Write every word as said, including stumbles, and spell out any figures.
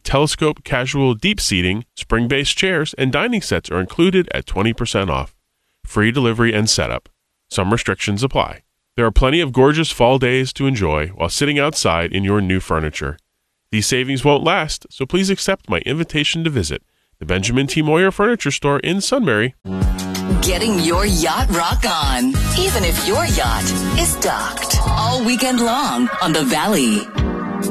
telescope casual deep seating, spring-based chairs, and dining sets are included at twenty percent off. Free delivery and setup. Some restrictions apply. There are plenty of gorgeous fall days to enjoy while sitting outside in your new furniture. These savings won't last, so please accept my invitation to visit the Benjamin T. Moyer Furniture Store in Sunbury. Getting your yacht rock on, even if your yacht is docked all weekend long on the Valley.